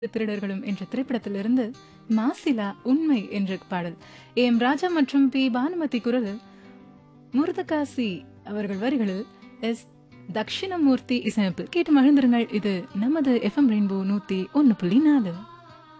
திருடர்களும் என்ற திரைப்படத்திலிருந்து மாசிலா உண்மை என்ற பாடல் எம் ராஜா மற்றும் பி பானுமதி குரலில் முருதகாசி அவர்கள் வரிகளில் எஸ் தக்ஷிணமூர்த்தி இசையமைப்பில் கேட்டு மகிழ்ந்திருங்கள். இது நமது FM ரெயின்போ 101.4.